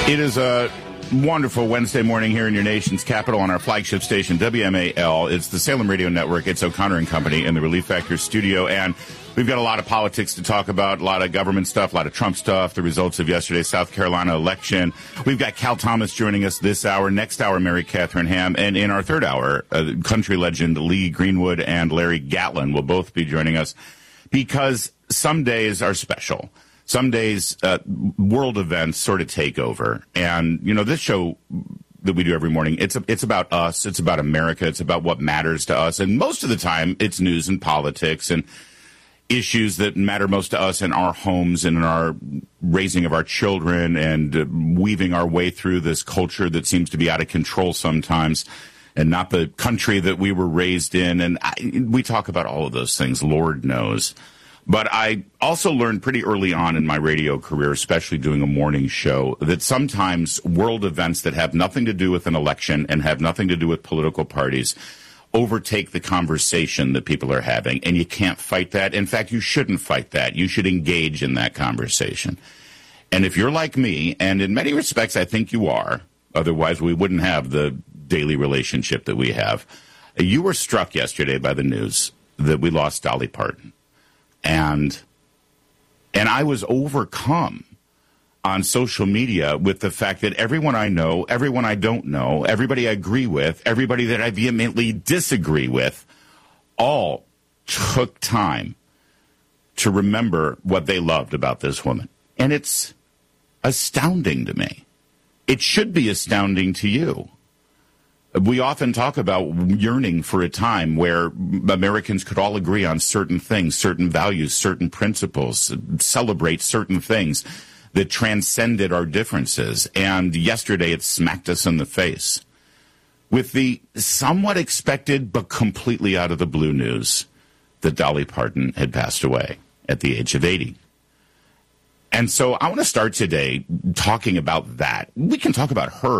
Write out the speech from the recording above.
It is a wonderful Wednesday morning here in your nation's capital on our flagship station, WMAL. It's the Salem Radio Network. It's O'Connor and Company in the Relief Factor studio. And we've got a lot of politics to talk about, a lot of government stuff, a lot of Trump stuff, the results of yesterday's South Carolina election. We've got Cal Thomas joining us this hour. Next hour, Mary Catherine Ham. And in our third hour, country legend Lee Greenwood and Larry Gatlin will both be joining us because some days are special. Some days, world events sort of take over. And, you know, this show that we do every morning, it's about us. It's about America. It's about what matters to us. And most of the time, it's news and politics and issues that matter most to us in our homes and in our raising of our children and weaving our way through this culture that seems to be out of control sometimes and not the country that we were raised in. And we talk about all of those things, Lord knows. But I also learned pretty early on in my radio career, especially doing a morning show, that sometimes world events that have nothing to do with an election and have nothing to do with political parties overtake the conversation that people are having. And you can't fight that. In fact, you shouldn't fight that. You should engage in that conversation. And if you're like me, and in many respects I think you are, otherwise we wouldn't have the daily relationship that we have, you were struck yesterday by the news that we lost Dolly Parton. And I was overcome on social media with the fact that everyone I know, everyone I don't know, everybody I agree with, everybody that I vehemently disagree with, all took time to remember what they loved about this woman. And it's astounding to me. It should be astounding to you. We often talk about yearning for a time where Americans could all agree on certain things, certain values, certain principles, celebrate certain things that transcended our differences. And yesterday it smacked us in the face with the somewhat expected but completely out of the blue news that Dolly Parton had passed away at the age of 80. And so I want to start today talking about that. We can talk about her